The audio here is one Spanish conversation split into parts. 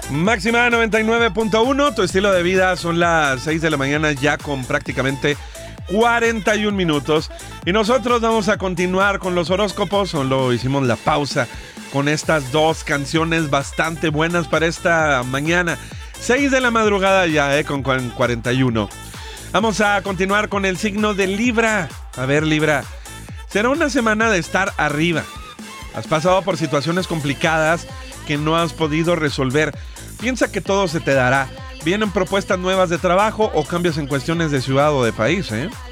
Máxima 99.1, tu estilo de vida. Son las 6 de la mañana ya con prácticamente 41 minutos. Y nosotros vamos a continuar con los horóscopos. Solo hicimos la pausa con estas dos canciones bastante buenas para esta mañana. 6 de la madrugada ya, con 41. Vamos a continuar con el signo de Libra. A ver, Libra, será una semana de estar arriba. Has pasado por situaciones complicadas que no has podido resolver. Piensa que todo se te dará. Vienen propuestas nuevas de trabajo o cambios en cuestiones de ciudad o de país,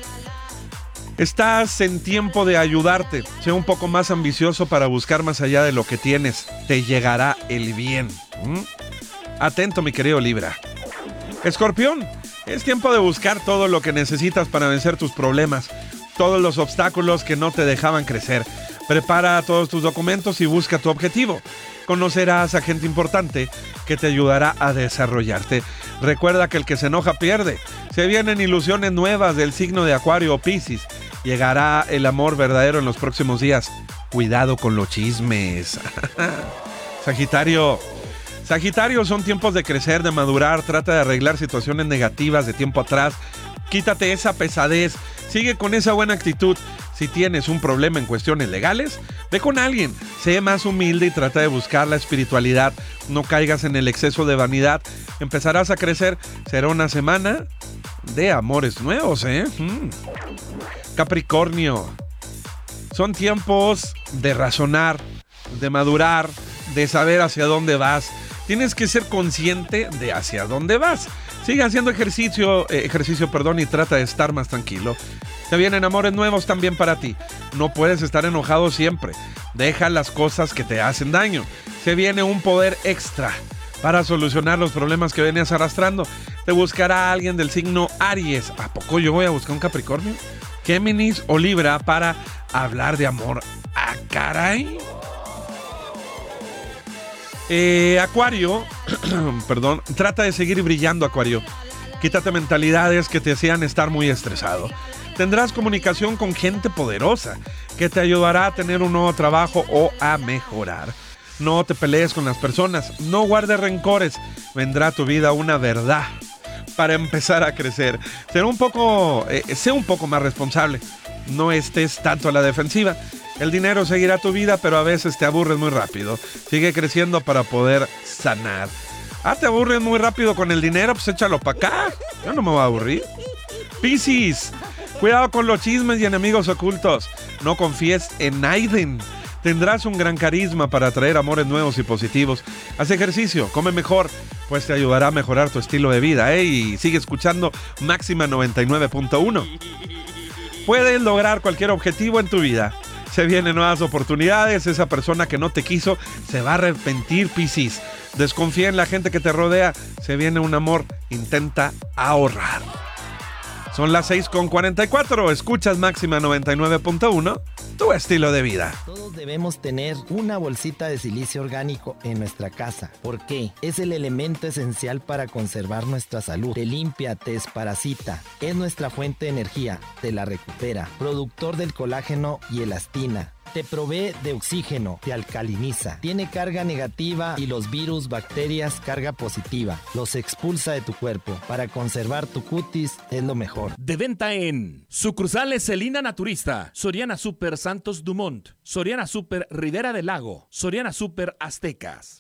Estás en tiempo de ayudarte. Sé un poco más ambicioso para buscar más allá de lo que tienes. Te llegará el bien. Atento, mi querido Libra. Escorpión, es tiempo de buscar todo lo que necesitas para vencer tus problemas. Todos los obstáculos que no te dejaban crecer. Prepara todos tus documentos y busca tu objetivo. Conocerás a gente importante que te ayudará a desarrollarte. Recuerda que el que se enoja pierde. Se vienen ilusiones nuevas del signo de Acuario o Piscis. Llegará el amor verdadero en los próximos días. Cuidado con los chismes. Sagitario, son tiempos de crecer, de madurar. Trata de arreglar situaciones negativas de tiempo atrás. Quítate esa pesadez. Sigue con esa buena actitud. Si tienes un problema en cuestiones legales, ve con alguien. Sé más humilde y trata de buscar la espiritualidad. No caigas en el exceso de vanidad. Empezarás a crecer. Será una semana de amores nuevos, Capricornio, son tiempos de razonar, de madurar, de saber hacia dónde vas. Tienes que ser consciente de hacia dónde vas. Sigue haciendo ejercicio, y trata de estar más tranquilo. Se vienen amores nuevos también para ti. No puedes estar enojado siempre. Deja las cosas que te hacen daño. Se viene un poder extra para solucionar los problemas que venías arrastrando. Te buscará alguien del signo Aries. ¿A poco yo voy a buscar un Capricornio? Géminis o Libra para hablar de amor. ¡Ah, caray! Acuario, trata de seguir brillando, Acuario. Quítate mentalidades que te hacían estar muy estresado. Tendrás comunicación con gente poderosa que te ayudará a tener un nuevo trabajo o a mejorar. No te pelees con las personas, no guardes rencores. Vendrá a tu vida una verdad para empezar a crecer. Sé un poco más responsable. No estés tanto a la defensiva. El dinero seguirá tu vida, pero a veces te aburres muy rápido. Sigue creciendo para poder sanar. ¿Te aburres muy rápido con el dinero? Pues échalo para acá. Yo no me voy a aburrir. Piscis, cuidado con los chismes y enemigos ocultos. No confíes en nadie. Tendrás un gran carisma para atraer amores nuevos y positivos. Haz ejercicio, come mejor, pues te ayudará a mejorar tu estilo de vida. Y sigue escuchando Máxima 99.1. Puedes lograr cualquier objetivo en tu vida. Se vienen nuevas oportunidades. Esa persona que no te quiso se va a arrepentir, Piscis. Desconfía en la gente que te rodea. Se viene un amor. Intenta ahorrar. Son las 6:44. Escuchas Máxima 99.1. Tu estilo de vida. Todos debemos tener una bolsita de silicio orgánico en nuestra casa. ¿Por qué? Es el elemento esencial para conservar nuestra salud. Te limpia, te desparasita. Es nuestra fuente de energía. Te la recupera. Productor del colágeno y elastina. Te provee de oxígeno, te alcaliniza, tiene carga negativa y los virus, bacterias, carga positiva. Los expulsa de tu cuerpo. Para conservar tu cutis es lo mejor. De venta en sucursales Celina Naturista, Soriana Super Santos Dumont, Soriana Super Rivera del Lago, Soriana Super Aztecas.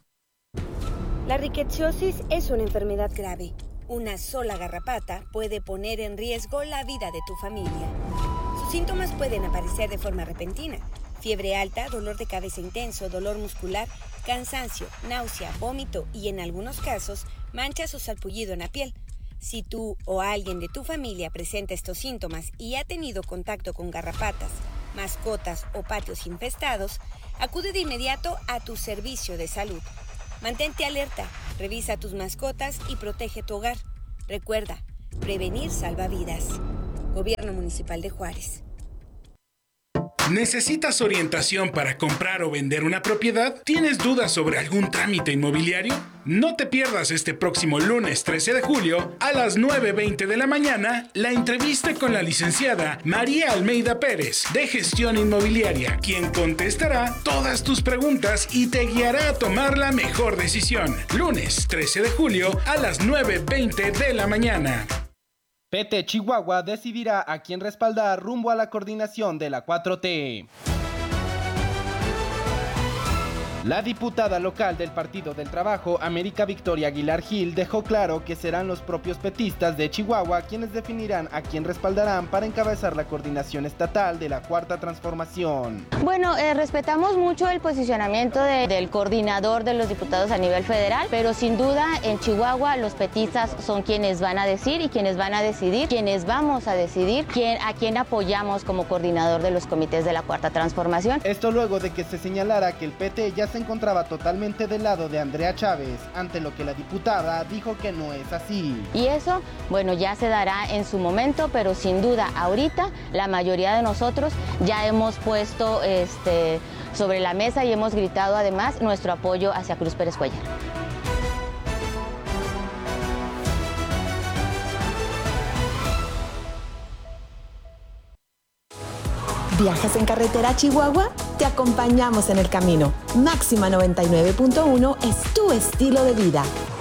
La rickettsiosis es una enfermedad grave. Una sola garrapata puede poner en riesgo la vida de tu familia. Sus síntomas pueden aparecer de forma repentina. Fiebre alta, dolor de cabeza intenso, dolor muscular, cansancio, náusea, vómito y en algunos casos manchas o salpullido en la piel. Si tú o alguien de tu familia presenta estos síntomas y ha tenido contacto con garrapatas, mascotas o patios infestados, acude de inmediato a tu servicio de salud. Mantente alerta, revisa a tus mascotas y protege tu hogar. Recuerda, prevenir salva vidas. Gobierno Municipal de Juárez. ¿Necesitas orientación para comprar o vender una propiedad? ¿Tienes dudas sobre algún trámite inmobiliario? No te pierdas este próximo lunes 13 de julio a las 9:20 de la mañana la entrevista con la licenciada María Almeida Pérez de Gestión Inmobiliaria, quien contestará todas tus preguntas y te guiará a tomar la mejor decisión. Lunes 13 de julio a las 9:20 de la mañana. PT Chihuahua decidirá a quién respaldar rumbo a la coordinación de la 4T. La diputada local del Partido del Trabajo, América Victoria Aguilar Gil, dejó claro que serán los propios petistas de Chihuahua quienes definirán a quién respaldarán para encabezar la coordinación estatal de la Cuarta Transformación. Bueno, respetamos mucho el posicionamiento del coordinador de los diputados a nivel federal, pero sin duda en Chihuahua los petistas son quienes van a decir y quienes van a decidir, quienes vamos a decidir a quién apoyamos como coordinador de los comités de la Cuarta Transformación. Esto luego de que se señalara que el PT ya se encontraba totalmente del lado de Andrea Chávez, ante lo que la diputada dijo que no es así. Y eso, bueno, ya se dará en su momento, pero sin duda ahorita la mayoría de nosotros ya hemos puesto sobre la mesa y hemos gritado además nuestro apoyo hacia Cruz Pérez Cuellar. ¿Viajas en carretera a Chihuahua? Te acompañamos en el camino. Máxima 99.1 es tu estilo de vida.